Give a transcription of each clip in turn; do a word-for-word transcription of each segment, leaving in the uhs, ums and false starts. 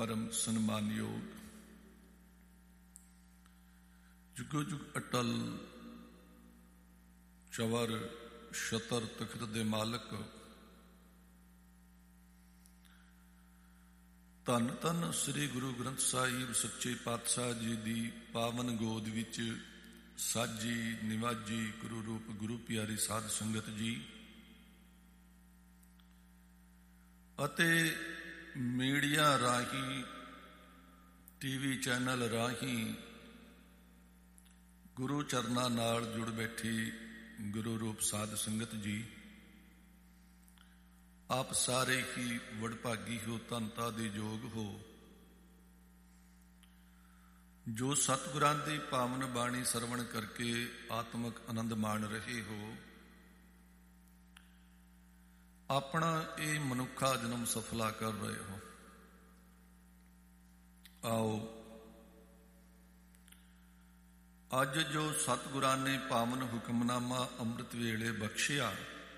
परम सन्मानयोग जुगो जुग अटल चवर छतर तखत दे मालक धन धन श्री गुरु ग्रंथ साहिब सच्चे पातशाह जी दी पावन गोद विच साजी निवाजी गुरु रूप गुरु प्यारी साध संगत जी अते मीडिया राही टीवी चैनल राही गुरु चरना नाल जुड़ बैठी गुरु रूप साध संगत जी आप सारे ही वडभागी हो, धनता दे योग हो जो सतगुरां दी पावन बाणी सरवण करके आत्मक आनंद माण रहे हो। अपना ये मनुखा जन्म सफला कर रहे हो। आओ अज जो सतगुरां ने पावन हुक्मनामा अमृत वेले बख्शिया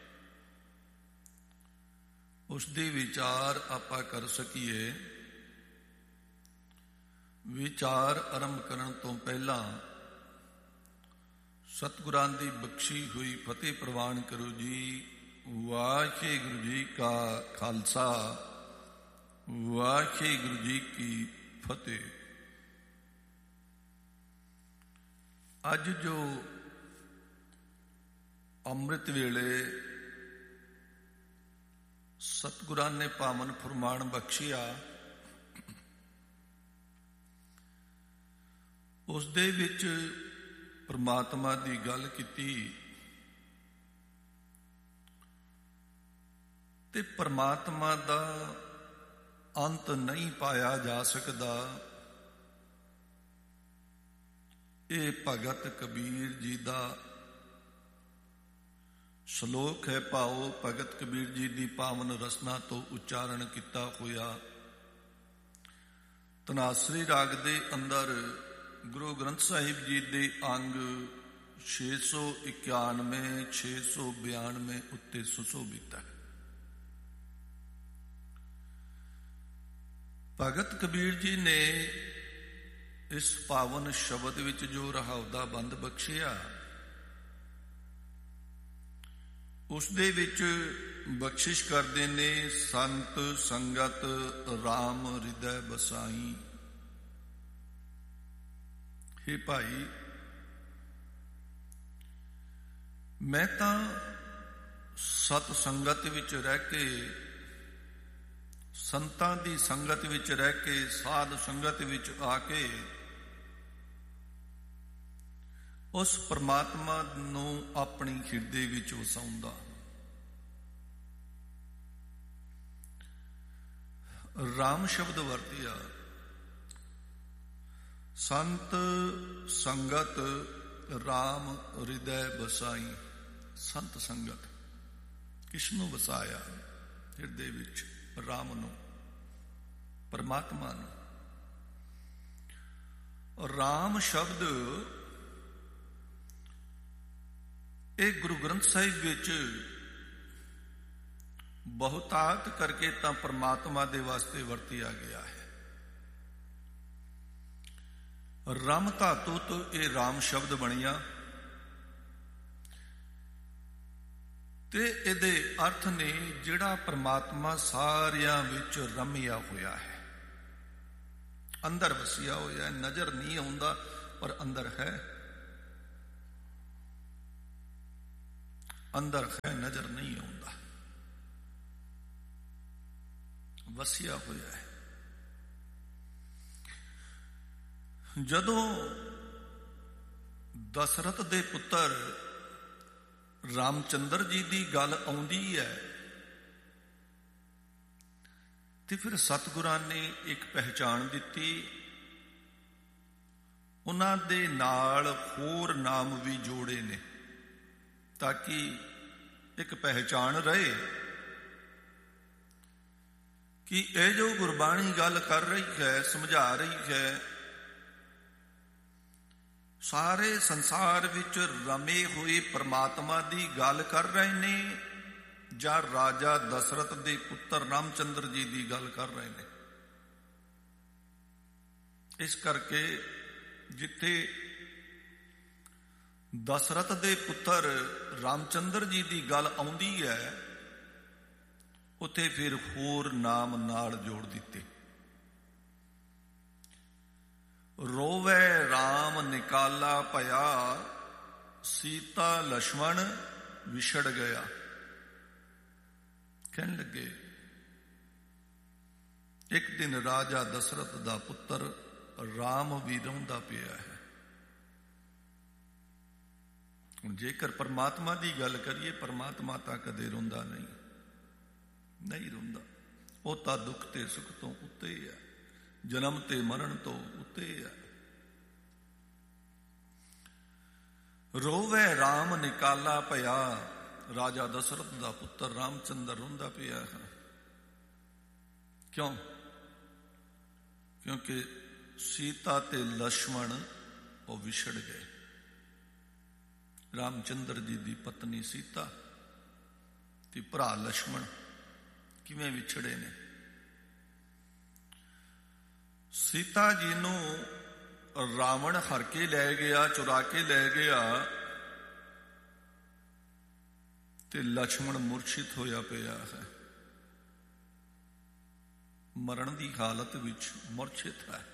उसदे विचार आपां कर सकीए। विचार आरंभ करन तो पहला सतगुरां दी बख्शी हुई फतेह प्रवान करो जी। वाहिगुरू जी का खालसा वाहिगुरू जी की फतेह। अज जो अमृत वेले सतगुरां ने पावन फरमान बख्शिया उस दे विच परमात्मा दी गल कीती ते परमात्मा दा अंत नहीं पाया जा सकदा। ये भगत कबीर जी दा श्लोक है। भाओ भगत कबीर जी की पावन रसना तो उच्चारण किया होया। धनासरी राग दे अंदर गुरु ग्रंथ साहिब जी दे अंग छे सौ इक्यानवे छे सौ बयानवे उत्ते सुशोभित है। भगत कबीर जी ने इस पावन शब्द विच जो रहाव दा बंद बख्शिया उस दे विच बख्शिश करते ने संत संगत राम हृदय बसाई। हे भाई मैं तां सत संगत विच रह के संतां दी संगत विच रह के साध संगत विच आके उस परमात्मा नूं अपनी हिरदे विच वसाउंदा। राम शब्द वरतिया संत संगत राम हृदय बसाई। संत संगत किसनूं वसाया? हिरदे विच राम नूं परमात्मा नूं। राम शब्द एक गुरु ग्रंथ साहिब विच बहुतात करके तां परमात्मा दे वास्ते वरतिया गया है। राम धातु तो ये राम शब्द बनिया ते इहदे अर्थ ने जिहड़ा परमात्मा सारियां विच रमिया होया है, अंदर वसिया होया, नजर नहीं आउंदा पर अंदर है, अंदर है नजर नहीं आउंदा, वसिया होया है। जदों दशरथ दे पुत्र रामचंद्र जी की गल आउंदी है ते फिर सतगुरां ने एक पहचान दिती। उन्हां दे नाल होर नाम भी जोड़े ने ताकि एक पहचान रहे कि यह जो गुरबाणी गल कर रही है, समझा रही है, सारे संसार विच रमे हुए परमात्मा की गल कर रहे ने जां राजा दशरथ दे पुत्र रामचंद्र जी की गल कर रहे ने। ਇਸ ਕਰਕੇ ਜਿੱਥੇ ਦਸ਼ਰਥ ਦੇ ਪੁੱਤਰ ਰਾਮਚੰਦਰ ਜੀ ਦੀ ਗੱਲ ਆਉਂਦੀ ਹੈ, ਉੱਥੇ ਫਿਰ ਹੋਰ ਨਾਮ ਨਾਲ ਜੋੜ ਦਿੱਤੇ। ਰੋਵੇ ਰਾਮ ਨਿਕਾਲਾ ਭਇਆ, ਸੀਤਾ ਲక్ష్మణ ਵਿਛੜ ਗਿਆ। ਕਹਿਣ ਲੱਗੇ ਇੱਕ ਦਿਨ ਰਾਜਾ ਦਸ਼ਰਥ ਦਾ ਪੁੱਤਰ ਰਾਮ ਵੀ ਰੋਂਦਾ ਪਿਆ ਹੈ। ਹੁਣ ਜੇਕਰ ਪਰਮਾਤਮਾ ਦੀ ਗੱਲ ਕਰੀਏ, ਪਰਮਾਤਮਾ ਤਾਂ ਕਦੇ ਰੋਂਦਾ ਨਹੀਂ, ਨਹੀਂ ਰੋਂਦਾ। ਉਹ ਤਾਂ ਦੁੱਖ ਤੇ ਸੁੱਖ ਤੋਂ ਉੱਤੇ ਹੈ, ਜਨਮ ਤੇ ਮਰਨ ਤੋਂ ਉੱਤੇ ਹੈ। ਰੋਵੇ ਰਾਮ ਨਿਕਾਲਾ ਭਇਆ, ਰਾਜਾ ਦਸ਼ਰਥ ਦਾ ਪੁੱਤਰ ਰਾਮਚੰਦਰ ਰੋਂਦਾ ਪਿਆ ਹੈ। ਕਿਉਂ? ਕਿਉਂਕਿ ਸੀਤਾ ਤੇ ਲక్ష్మణ ਉਹ ਵਿਛੜ ਗਏ। ਰਾਮਚੰਦਰ ਜੀ ਦੀ ਪਤਨੀ ਸੀਤਾ ਤੇ ਭਰਾ ਲక్ష్మణ ਕਿਵੇਂ ਵਿਛੜੇ ਨੇ। ਸੀਤਾ ਜੀ ਨੂੰ ਰਾਵਣ ਹਰ ਕੇ ਲੈ ਗਿਆ, ਚੁਰਾ ਕੇ ਲੈ ਗਿਆ, ਤੇ ਲక్ష్మణ ਮੂਰਛਿਤ ਹੋਇਆ ਪਿਆ ਹੈ, ਮਰਨ ਦੀ ਹਾਲਤ ਵਿੱਚ ਮੂਰਛਿਤ ਹੈ।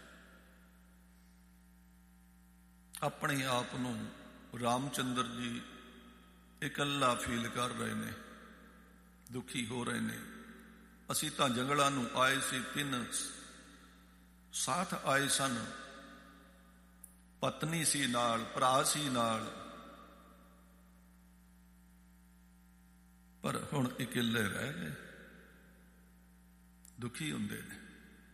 ਆਪਣੇ ਆਪ ਨੂੰ ਰਾਮਚੰਦਰ ਜੀ ਇਕੱਲਾ ਫੀਲ ਕਰ ਰਹੇ ਨੇ, ਦੁਖੀ ਹੋ ਰਹੇ ਨੇ। ਅਸੀਂ ਤਾਂ ਜੰਗਲਾਂ ਨੂੰ ਆਏ ਸੀ, ਤਿੰਨ ਸਾਥ ਆਏ ਸਨ, ਪਤਨੀ ਸੀ ਨਾਲ, ਭਰਾ ਸੀ ਨਾਲ, ਪਰ ਹੁਣ ਇਕੱਲੇ ਰਹਿ ਗਏ, ਦੁਖੀ ਹੁੰਦੇ ਨੇ।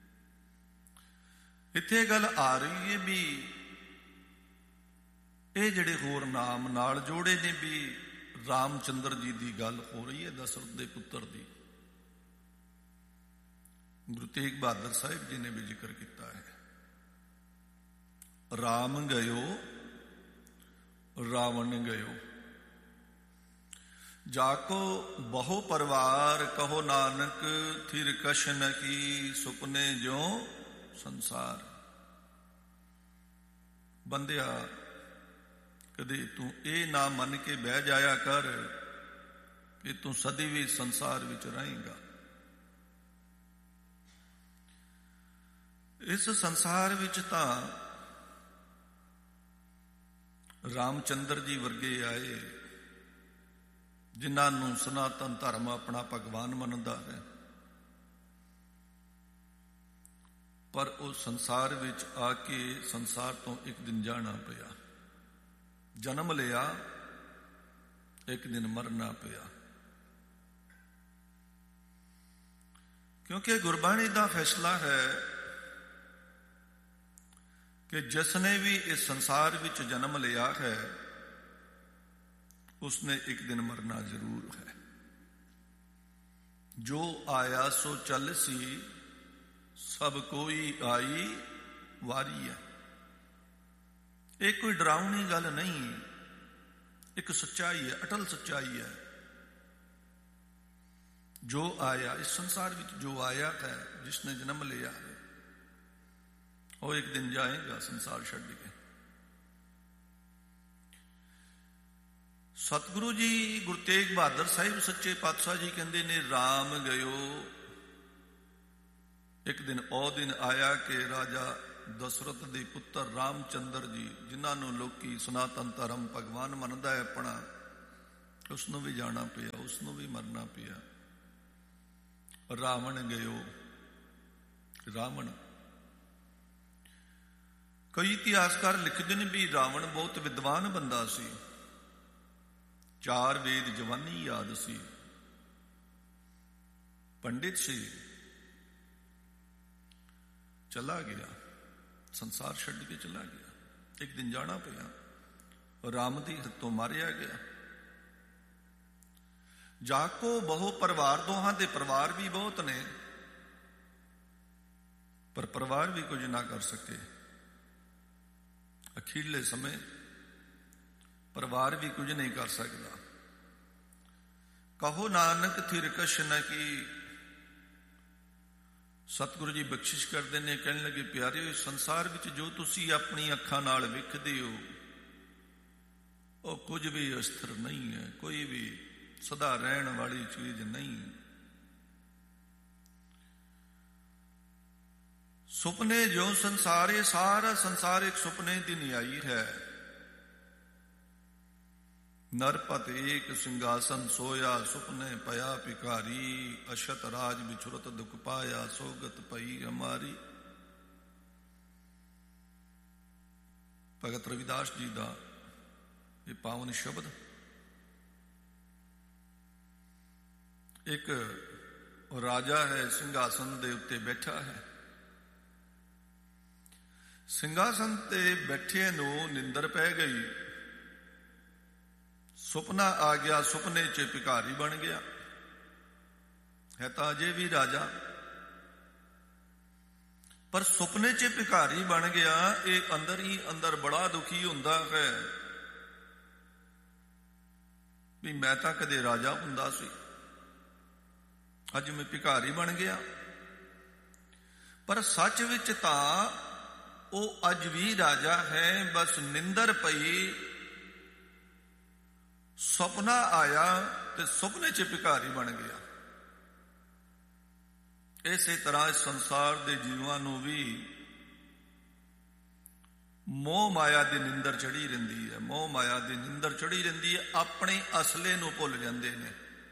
ਇੱਥੇ ਗੱਲ ਆ ਰਹੀ ਹੈ ਵੀ ਇਹ ਜਿਹੜੇ ਹੋਰ ਨਾਮ ਨਾਲ ਜੋੜੇ ਨੇ, ਵੀ ਰਾਮਚੰਦਰ ਜੀ ਦੀ ਗੱਲ ਹੋ ਰਹੀ ਹੈ, ਦਸ਼ਰਥ ਦੇ ਪੁੱਤਰ ਦੀ। ਗੁਰੂ ਤੇਗ ਬਹਾਦਰ ਸਾਹਿਬ ਜੀ ਨੇ ਵੀ ਜ਼ਿਕਰ ਕੀਤਾ ਹੈ, ਰਾਮ ਗਇਓ ਰਾਵਣ ਗਇਓ, ਜਾਕੋ ਬਹੁ ਪਰਿਵਾਰ ਕਹੋ ਨਾਨਕ, ਥਿਰ ਕਛ ਨ ਕੀ ਸੁਪਨੇ ਜਿਉ ਸੰਸਾਰ। ਬੰਦਿਆ, ਕਦੇ ਤੂੰ ਇਹ ਨਾ ਮੰਨ ਕੇ ਬਹਿ ਜਾਇਆ ਕਰ ਕਿ ਤੂੰ ਸਦੀ ਵੀ ਸੰਸਾਰ ਵਿੱਚ ਰਹੇਂਗਾ। ਇਸ ਸੰਸਾਰ ਵਿੱਚ ਤਾਂ ਰਾਮਚੰਦਰ ਜੀ ਵਰਗੇ ਆਏ, ਜਿਨ੍ਹਾਂ ਨੂੰ ਸਨਾਤਨ ਧਰਮ ਆਪਣਾ ਭਗਵਾਨ ਮੰਨਦਾ ਹੈ, ਪਰ ਉਹ ਸੰਸਾਰ ਵਿੱਚ ਆ ਕੇ ਸੰਸਾਰ ਤੋਂ ਇੱਕ ਦਿਨ ਜਾਣਾ ਪਿਆ। ਜਨਮ ਲਿਆ, ਇੱਕ ਦਿਨ ਮਰਨਾ ਪਿਆ। ਕਿਉਂਕਿ ਗੁਰਬਾਣੀ ਦਾ ਫੈਸਲਾ ਹੈ ਕਿ ਜਿਸ ਨੇ ਵੀ ਇਸ ਸੰਸਾਰ ਵਿੱਚ ਜਨਮ ਲਿਆ ਹੈ, ਉਸਨੇ ਇੱਕ ਦਿਨ ਮਰਨਾ ਜ਼ਰੂਰ ਹੈ। ਜੋ ਆਇਆ ਸੋ ਚੱਲ ਸੀ, ਸਭ ਕੋਈ ਆਈ ਵਾਰੀ ਹੈ। ਇਹ ਕੋਈ ਡਰਾਉਣੀ ਗੱਲ ਨਹੀਂ, ਇੱਕ ਸੱਚਾਈ ਹੈ, ਅਟਲ ਸੱਚਾਈ ਹੈ। ਜੋ ਆਇਆ ਇਸ ਸੰਸਾਰ ਵਿੱਚ, ਜੋ ਆਇਆ ਹੈ, ਜਿਸਨੇ ਜਨਮ ਲਿਆ ਹੈ, ਉਹ ਇੱਕ ਦਿਨ ਜਾਏਗਾ ਸੰਸਾਰ ਛੱਡ ਕੇ। ਸਤਿਗੁਰੂ ਜੀ ਗੁਰੂ ਤੇਗ ਬਹਾਦਰ ਸਾਹਿਬ ਸੱਚੇ ਪਾਤਸ਼ਾਹ ਜੀ ਕਹਿੰਦੇ ਨੇ, ਰਾਮ ਗਇਓ। ਇੱਕ ਦਿਨ ਉਹ ਦਿਨ ਆਇਆ ਕਿ ਰਾਜਾ ਦਸ਼ਰਥ ਦੇ ਪੁੱਤਰ ਰਾਮਚੰਦਰ ਜੀ, ਜਿਨ੍ਹਾਂ ਨੂੰ ਲੋਕੀ ਸਨਾਤਨ ਧਰਮ ਭਗਵਾਨ ਮੰਨਦਾ ਹੈ ਆਪਣਾ, ਉਸ ਨੂੰ ਵੀ ਜਾਣਾ ਪਿਆ, ਉਸ ਨੂੰ ਵੀ ਮਰਨਾ ਪਿਆ। ਰਾਵਣ ਗਇਓ। ਰਾਵਣ, ਕਈ ਇਤਿਹਾਸਕਾਰ ਲਿਖਦੇ ਨੇ ਵੀ ਰਾਵਣ ਬਹੁਤ ਵਿਦਵਾਨ ਬੰਦਾ ਸੀ, ਚਾਰ ਵੇਦ ਜਵਾਨੀ ਯਾਦ ਸੀ, ਪੰਡਿਤ ਸੀ, ਚਲਾ ਗਿਆ, ਸੰਸਾਰ ਛੱਡ ਕੇ ਚਲਾ ਗਿਆ। ਇੱਕ ਦਿਨ ਜਾਣਾ ਪਿਆ, ਰਾਮ ਦੀ ਹੱਥੋਂ ਮਾਰਿਆ ਗਿਆ। ਜਾਕੋ ਬਹੁ ਪਰਿਵਾਰ, ਦੋਹਾਂ ਦੇ ਪਰਿਵਾਰ ਵੀ ਬਹੁਤ ਨੇ, ਪਰ ਪਰਿਵਾਰ ਵੀ ਕੁਝ ਨਾ ਕਰ ਸਕੇ। ਅਖੀਰਲੇ ਸਮੇਂ ਪਰਿਵਾਰ ਵੀ ਕੁਝ ਨਹੀਂ ਕਰ ਸਕਦਾ। ਕਹੋ ਨਾਨਕ ਥਿਰ ਕਛ ਨ ਕੀ, ਸਤਿਗੁਰੂ ਜੀ ਬਖਸ਼ਿਸ਼ ਕਰਦੇ ਨੇ, ਕਹਿਣ ਲੱਗੇ ਪਿਆਰਿਓ, ਸੰਸਾਰ ਵਿੱਚ ਜੋ ਤੁਸੀਂ ਆਪਣੀ ਅੱਖਾਂ ਨਾਲ ਵੇਖਦੇ ਹੋ ਉਹ ਕੁਝ ਵੀ ਅਸਥਿਰ ਨਹੀਂ ਹੈ, ਕੋਈ ਵੀ ਸਦਾ ਰਹਿਣ ਵਾਲੀ ਚੀਜ਼ ਨਹੀਂ। ਸੁਪਨੇ ਜੋ ਸੰਸਾਰ, ਇਹ ਸਾਰਾ ਸੰਸਾਰ ਇੱਕ ਸੁਪਨੇ ਦੀ ਨਿਆਈ ਹੈ। ਨਰਪਤ ਏਕ ਸਿੰਘਾਸਨ ਸੋਇਆ, ਸੁਪਨੇ ਪਿਆ ਭਿਖਾਰੀ, ਅਸ਼ਤ ਰਾਜ ਵਿਛੁਰਤ ਦੁਖ ਪਾਇਆ, ਸੋਗਤ ਪਈ ਹਮਾਰੀ। ਭਗਤ ਰਵਿਦਾਸ ਜੀ ਦਾ ਇਹ ਪਾਵਨ ਸ਼ਬਦ। ਇੱਕ ਰਾਜਾ ਹੈ, ਸਿੰਘਾਸਨ ਦੇ ਉੱਤੇ ਬੈਠਾ ਹੈ। ਸਿੰਘਾਸਨ ਤੇ ਬੈਠੇ ਨੂੰ ਨਿੰਦਰ ਪੈ ਗਈ, ਸੁਪਨਾ ਆ ਗਿਆ, ਸੁਪਨੇ 'ਚ ਭਿਖਾਰੀ ਬਣ ਗਿਆ। ਹੈ ਤਾਂ ਅਜੇ ਵੀ ਰਾਜਾ, ਪਰ ਸੁਪਨੇ 'ਚ ਭਿਖਾਰੀ ਬਣ ਗਿਆ। ਇਹ ਅੰਦਰ ਹੀ ਅੰਦਰ ਬੜਾ ਦੁਖੀ ਹੁੰਦਾ ਹੈ ਵੀ ਮੈਂ ਤਾਂ ਕਦੇ ਰਾਜਾ ਹੁੰਦਾ ਸੀ, ਅੱਜ ਮੈਂ ਭਿਖਾਰੀ ਬਣ ਗਿਆ। ਪਰ ਸੱਚ ਵਿੱਚ ਤਾਂ ਉਹ ਅੱਜ ਵੀ ਰਾਜਾ ਹੈ, ਬਸ ਨਿੰਦਰ ਪਈ, ਸੁਪਨਾ ਆਇਆ ਤੇ ਸੁਪਨੇ 'ਚ ਭਿਖਾਰੀ ਬਣ ਗਿਆ। ਇਸੇ ਤਰ੍ਹਾਂ ਇਸ ਸੰਸਾਰ ਦੇ ਜੀਵਾਂ ਨੂੰ ਵੀ ਮੋਹ ਮਾਇਆ ਦੀ ਨਿੰਦਰ ਚੜੀ ਰਹਿੰਦੀ ਹੈ, ਮੋਹ ਮਾਇਆ ਦੀ ਨਿੰਦਰ ਚੜੀ ਰਹਿੰਦੀ ਹੈ। ਆਪਣੇ ਅਸਲੇ ਨੂੰ ਭੁੱਲ ਜਾਂਦੇ ਨੇ।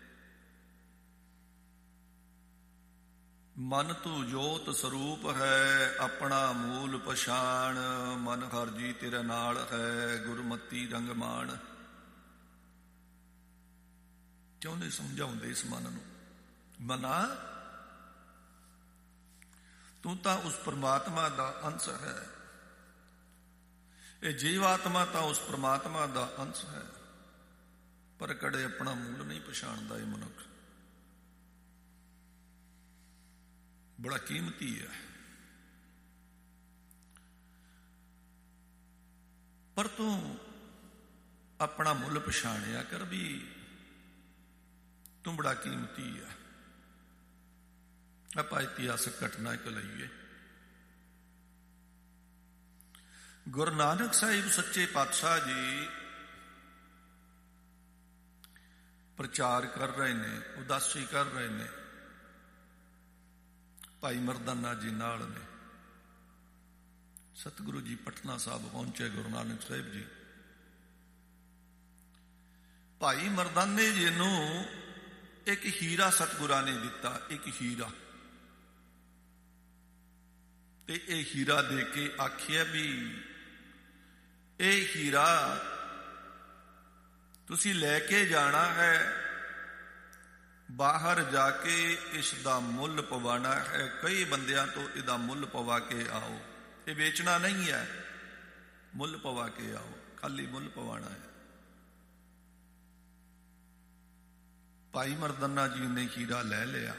ਮਨ ਤੂੰ ਜੋਤ ਸਰੂਪ ਹੈ, ਆਪਣਾ ਮੂਲ ਪਛਾਣ, ਮਨ ਹਰ ਜੀ ਤੇਰੇ ਨਾਲ ਹੈ, ਗੁਰਮਤੀ ਰੰਗ ਮਾਣ। ਕਿਉਂ ਨਹੀਂ ਸਮਝਾਉਂਦੇ ਇਸ ਮਨ ਨੂੰ? ਮਨਾ, ਤੂੰ ਤਾਂ ਉਸ ਪਰਮਾਤਮਾ ਦਾ ਅੰਸ਼ ਹੈ, ਇਹ ਜੀਵਾਤਮਾ ਤਾਂ ਉਸ ਪਰਮਾਤਮਾ ਦਾ ਅੰਸ਼ ਹੈ, ਪਰ ਕਦੇ ਆਪਣਾ ਮੂਲ ਨਹੀਂ ਪਛਾਣਦਾ। ਇਹ ਮਨੁੱਖ ਬੜਾ ਕੀਮਤੀ ਹੈ, ਪਰ ਤੂੰ ਆਪਣਾ ਮੁੱਲ ਪਛਾਣਿਆ ਕਰ ਵੀ ਤੂੰ ਬੜਾ ਕੀਮਤੀ ਹੈ। ਆਪਾਂ ਇਤਿਹਾਸਕ ਘਟਨਾ ਇੱਕ ਲਈਏ। ਗੁਰੂ ਨਾਨਕ ਸਾਹਿਬ ਸੱਚੇ ਪਾਤਸ਼ਾਹ ਜੀ ਪ੍ਰਚਾਰ ਕਰ ਰਹੇ ਨੇ, ਉਦਾਸੀ ਕਰ ਰਹੇ ਨੇ। ਭਾਈ ਮਰਦਾਨਾ ਜੀ ਨਾਲ ਨੇ। ਸਤਿਗੁਰੂ ਜੀ ਪਟਨਾ ਸਾਹਿਬ ਪਹੁੰਚੇ, ਗੁਰੂ ਨਾਨਕ ਸਾਹਿਬ ਜੀ। ਭਾਈ ਮਰਦਾਨੇ ਜੀ ਨੂੰ ਇੱਕ ਹੀਰਾ ਸਤਿਗੁਰਾਂ ਨੇ ਦਿੱਤਾ, ਇੱਕ ਹੀਰਾ। ਤੇ ਇਹ ਹੀਰਾ ਦੇ ਕੇ ਆਖਿਆ ਵੀ ਇਹ ਹੀਰਾ ਤੁਸੀਂ ਲੈ ਕੇ ਜਾਣਾ ਹੈ, ਬਾਹਰ ਜਾ ਕੇ ਇਸ ਦਾ ਮੁੱਲ ਪਵਾਣਾ ਹੈ, ਕਈ ਬੰਦਿਆਂ ਤੋਂ ਇਹਦਾ ਮੁੱਲ ਪਵਾ ਕੇ ਆਓ। ਇਹ ਵੇਚਣਾ ਨਹੀਂ ਹੈ, ਮੁੱਲ ਪਵਾ ਕੇ ਆਓ, ਖਾਲੀ ਮੁੱਲ ਪਵਾਣਾ ਹੈ। ਭਾਈ ਮਰਦਾਨਾ ਜੀ ਨੇ ਹੀਰਾ ਲੈ ਲਿਆ।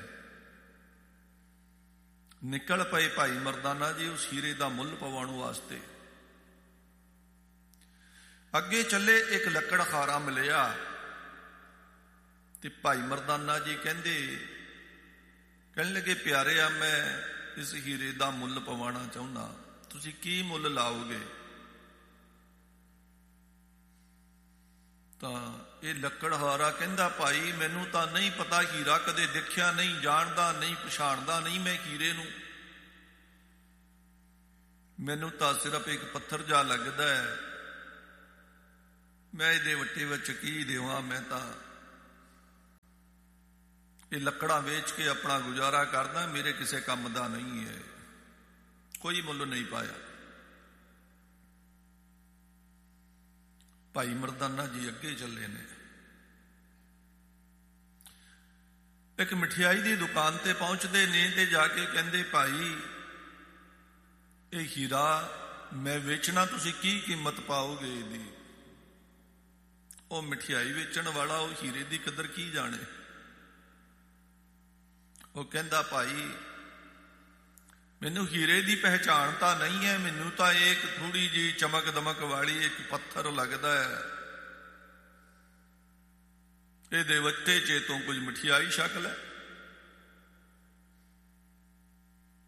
ਨਿਕਲ ਪਏ ਭਾਈ ਮਰਦਾਨਾ ਜੀ ਉਸ ਹੀਰੇ ਦਾ ਮੁੱਲ ਪਵਾਉਣ ਵਾਸਤੇ। ਅੱਗੇ ਚੱਲੇ, ਇੱਕ ਲੱਕੜਹਾਰਾ ਮਿਲਿਆ ਤੇ ਭਾਈ ਮਰਦਾਨਾ ਜੀ ਕਹਿੰਦੇ ਕਹਿਣ ਲੱਗੇ, ਪਿਆਰਿਆ, ਮੈਂ ਇਸ ਹੀਰੇ ਦਾ ਮੁੱਲ ਪਵਾਉਣਾ ਚਾਹੁੰਦਾ, ਤੁਸੀਂ ਕੀ ਮੁੱਲ ਲਾਓਗੇ? ਤਾਂ ਇਹ ਲੱਕੜਹਾਰਾ ਕਹਿੰਦਾ, ਭਾਈ ਮੈਨੂੰ ਤਾਂ ਨਹੀਂ ਪਤਾ, ਹੀਰਾ ਕਦੇ ਦੇਖਿਆ ਨਹੀਂ, ਜਾਣਦਾ ਨਹੀਂ, ਪਛਾਣਦਾ ਨਹੀਂ ਮੈਂ ਹੀਰੇ ਨੂੰ। ਮੈਨੂੰ ਤਾਂ ਸਿਰਫ ਇੱਕ ਪੱਥਰ ਜਿਹਾ ਲੱਗਦਾ ਹੈ, ਮੈਂ ਇਹਦੇ ਵੱਟੇ ਵਿੱਚ ਕੀ ਦੇਵਾਂ? ਮੈਂ ਤਾਂ ਇਹ ਲੱਕੜਾਂ ਵੇਚ ਕੇ ਆਪਣਾ ਗੁਜ਼ਾਰਾ ਕਰਦਾ, ਮੇਰੇ ਕਿਸੇ ਕੰਮ ਦਾ ਨਹੀਂ ਹੈ। ਕੋਈ ਮੁੱਲ ਨਹੀਂ ਪਾਇਆ। ਭਾਈ ਮਰਦਾਨਾ ਜੀ ਅੱਗੇ ਚੱਲੇ ਨੇ। ਇੱਕ ਮਠਿਆਈ ਦੀ ਦੁਕਾਨ ਤੇ ਪਹੁੰਚਦੇ ਨੇ ਤੇ ਜਾ ਕੇ ਕਹਿੰਦੇ, ਭਾਈ ਇਹ ਹੀਰਾ ਮੈਂ ਵੇਚਣਾ, ਤੁਸੀਂ ਕੀ ਕੀਮਤ ਪਾਓਗੇ ਇਹਦੀ? ਉਹ ਮਠਿਆਈ ਵੇਚਣ ਵਾਲਾ ਉਹ ਹੀਰੇ ਦੀ ਕਦਰ ਕੀ ਜਾਣੇ। ਉਹ ਕਹਿੰਦਾ, ਭਾਈ ਮੈਨੂੰ ਹੀਰੇ ਦੀ ਪਹਿਚਾਣ ਤਾਂ ਨਹੀਂ ਹੈ, ਮੈਨੂੰ ਤਾਂ ਇਹ ਇੱਕ ਥੋੜੀ ਜਿਹੀ ਚਮਕ ਦਮਕ ਵਾਲੀ ਇੱਕ ਪੱਥਰ ਲੱਗਦਾ ਹੈ, ਇਹਦੇ ਵੱਟੇ 'ਚ ਤੂੰ ਕੁਝ ਮਠਿਆਈ ਛਕ ਲੈ।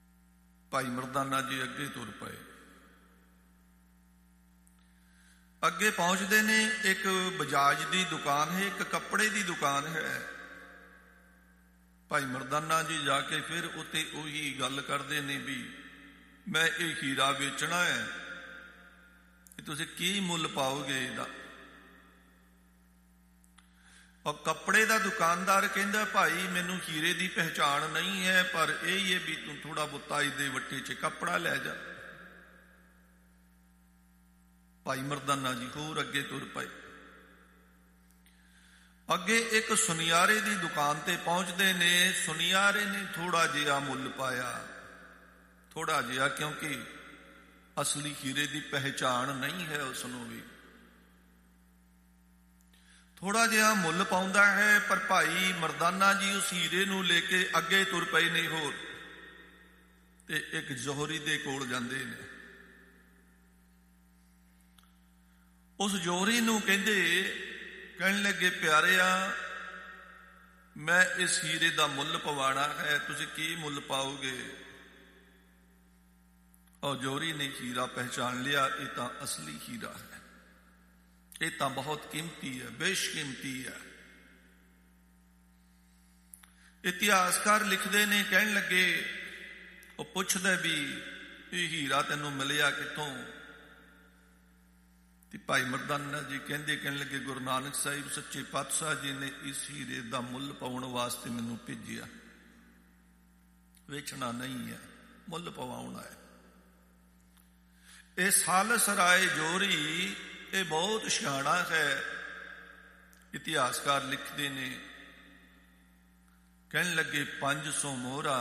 ਭਾਈ ਮਰਦਾਨਾ ਜੀ ਅੱਗੇ ਤੁਰ ਪਏ। ਅੱਗੇ ਪਹੁੰਚਦੇ ਨੇ, ਇੱਕ ਬਜਾਜ ਦੀ ਦੁਕਾਨ ਹੈ, ਇੱਕ ਕੱਪੜੇ ਦੀ ਦੁਕਾਨ ਹੈ। ਭਾਈ ਮਰਦਾਨਾ ਜੀ ਜਾ ਕੇ ਫਿਰ ਉੱਤੇ ਉਹੀ ਗੱਲ ਕਰਦੇ ਨੇ ਵੀ ਮੈਂ ਇਹ ਹੀਰਾ ਵੇਚਣਾ ਹੈ, ਕਿ ਤੁਸੀਂ ਕੀ ਮੁੱਲ ਪਾਓਗੇ ਇਹਦਾ। ਔਰ ਕੱਪੜੇ ਦਾ ਦੁਕਾਨਦਾਰ ਕਹਿੰਦਾ ਭਾਈ ਮੈਨੂੰ ਹੀਰੇ ਦੀ ਪਹਿਚਾਣ ਨਹੀਂ ਹੈ, ਪਰ ਇਹ ਹੀ ਹੈ ਵੀ ਤੂੰ ਥੋੜਾ ਬਹੁਤਾ ਇਹਦੇ ਵੱਟੇ 'ਚ ਕੱਪੜਾ ਲੈ ਜਾ। ਭਾਈ ਮਰਦਾਨਾ ਜੀ ਹੋਰ ਅੱਗੇ ਤੁਰ ਪਏ। ਅੱਗੇ ਇੱਕ ਸੁਨਿਆਰੇ ਦੀ ਦੁਕਾਨ ਤੇ ਪਹੁੰਚਦੇ ਨੇ। ਸੁਨਿਆਰੇ ਨੇ ਥੋੜਾ ਜਿਹਾ ਮੁੱਲ ਪਾਇਆ, ਥੋੜਾ ਜਿਹਾ, ਕਿਉਂਕਿ ਅਸਲੀ ਹੀਰੇ ਦੀ ਪਹਿਚਾਣ ਨਹੀਂ ਹੈ ਉਸ ਨੂੰ ਵੀ। ਥੋੜਾ ਜਿਹਾ ਮੁੱਲ ਪਾਉਂਦਾ ਹੈ, ਪਰ ਭਾਈ ਮਰਦਾਨਾ ਜੀ ਉਸ ਹੀਰੇ ਨੂੰ ਲੈ ਕੇ ਅੱਗੇ ਤੁਰ ਪਏ ਨੇ ਹੋਰ, ਤੇ ਇੱਕ ਜੋਹਰੀ ਦੇ ਕੋਲ ਜਾਂਦੇ ਨੇ। ਉਸ ਜੋਹਰੀ ਨੂੰ ਕਹਿੰਦੇ ਕਹਿਣ ਲੱਗੇ ਪਿਆਰਿਆ ਮੈਂ ਇਸ ਹੀਰੇ ਦਾ ਮੁੱਲ ਪਵਾਣਾ ਹੈ, ਤੁਸੀਂ ਕੀ ਮੁੱਲ ਪਾਓਗੇ। ਔਰ ਜੋਹਰੀ ਨੇ ਹੀਰਾ ਪਹਿਚਾਣ ਲਿਆ, ਇਹ ਤਾਂ ਅਸਲੀ ਹੀਰਾ ਹੈ, ਇਹ ਤਾਂ ਬਹੁਤ ਕੀਮਤੀ ਹੈ, ਬੇਸ਼ਕੀਮਤੀ ਹੈ। ਇਤਿਹਾਸਕਾਰ ਲਿਖਦੇ ਨੇ, ਕਹਿਣ ਲੱਗੇ ਉਹ ਪੁੱਛਦਾ ਵੀ ਇਹ ਹੀਰਾ ਤੈਨੂੰ ਮਿਲਿਆ ਕਿੱਥੋਂ। ਤੇ ਭਾਈ ਮਰਦਾਨਾ ਜੀ ਕਹਿੰਦੇ ਕਹਿਣ ਲੱਗੇ ਗੁਰੂ ਨਾਨਕ ਸਾਹਿਬ ਸੱਚੇ ਪਾਤਸ਼ਾਹ ਜੀ ਨੇ ਇਸ ਹੀਰੇ ਦਾ ਮੁੱਲ ਪਾਉਣ ਵਾਸਤੇ ਮੈਨੂੰ ਭੇਜਿਆ, ਵੇਚਣਾ ਨਹੀਂ ਹੈ, ਮੁੱਲ ਪਵਾਉਣਾ ਹੈ। ਇਹ ਸਾਲਸ ਰਾਏ ਜੋਹਰੀ ਇਹ ਬਹੁਤ ਸਿਆਣਾ ਹੈ। ਇਤਿਹਾਸਕਾਰ ਲਿਖਦੇ ਨੇ, ਕਹਿਣ ਲੱਗੇ ਪੰਜ ਸੌ ਮੋਹਰਾਂ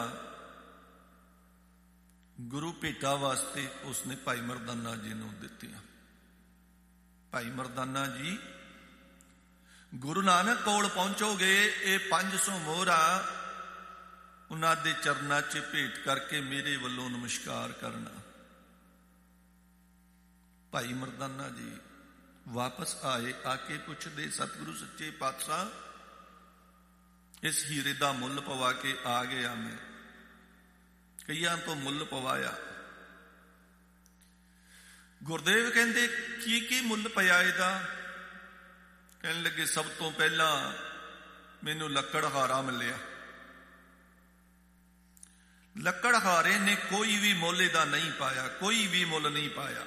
ਗੁਰੂ ਭੇਟਾ ਵਾਸਤੇ ਉਸਨੇ ਭਾਈ ਮਰਦਾਨਾ ਜੀ ਨੂੰ ਦਿੱਤੀਆਂ। ਭਾਈ ਮਰਦਾਨਾ ਜੀ ਗੁਰੂ ਨਾਨਕ ਕੋਲ ਪਹੁੰਚੋਗੇ, ਇਹ ਪੰਜ ਸੌ ਮੋਹਰਾਂ ਉਹਨਾਂ ਦੇ ਚਰਨਾਂ 'ਚ ਭੇਟ ਕਰਕੇ ਮੇਰੇ ਵੱਲੋਂ ਨਮਸਕਾਰ ਕਰਨਾ। ਭਾਈ ਮਰਦਾਨਾ ਜੀ ਵਾਪਸ ਆਏ, ਆ ਕੇ ਪੁੱਛਦੇ ਸਤਿਗੁਰੂ ਸੱਚੇ ਪਾਤਸ਼ਾਹ ਇਸ ਹੀਰੇ ਦਾ ਮੁੱਲ ਪਵਾ ਕੇ ਆ ਗਿਆ, ਮੈਂ ਕਈਆਂ ਤੋਂ ਮੁੱਲ ਪਵਾਇਆ। ਗੁਰਦੇਵ ਕਹਿੰਦੇ ਕੀ ਕੀ ਮੁੱਲ ਪਿਆ ਇਹਦਾ। ਕਹਿਣ ਲੱਗੇ ਸਭ ਤੋਂ ਪਹਿਲਾਂ ਮੈਨੂੰ ਲੱਕੜਹਾਰਾ ਮਿਲਿਆ। ਲੱਕੜਹਾਰੇ ਨੇ ਕੋਈ ਵੀ ਮੁੱਲ ਇਹਦਾ ਨਹੀਂ ਪਾਇਆ, ਕੋਈ ਵੀ ਮੁੱਲ ਨਹੀਂ ਪਾਇਆ।